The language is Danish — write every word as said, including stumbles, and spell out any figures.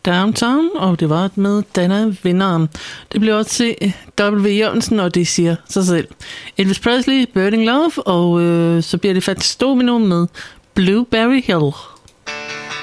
Downtown, og det var med Dana vinderen. Det blev også til W. Jørgensen, og det siger sig selv. Elvis Presley, Burning Love, og øh, så bliver det faktisk Domino med Blueberry Hill.